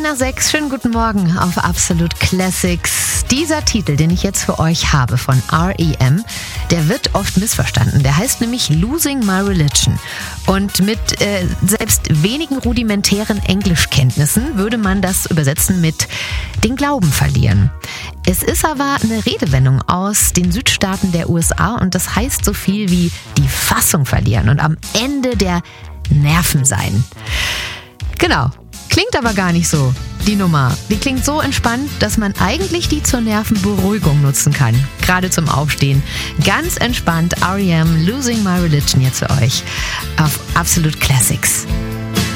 3:06, schönen guten Morgen auf Absolute Classics. Dieser Titel, den ich jetzt für euch habe von R.E.M., der wird oft missverstanden. Der heißt nämlich Losing My Religion. Und mit selbst wenigen rudimentären Englischkenntnissen würde man das übersetzen mit den Glauben verlieren. Es ist aber eine Redewendung aus den Südstaaten der USA und das heißt so viel wie die Fassung verlieren und am Ende der Nerven sein. Genau. Klingt aber gar nicht so, die Nummer. Die klingt so entspannt, dass man eigentlich die zur Nervenberuhigung nutzen kann. Gerade zum Aufstehen. Ganz entspannt R.E.M. Losing My Religion jetzt für euch auf Absolute Classics.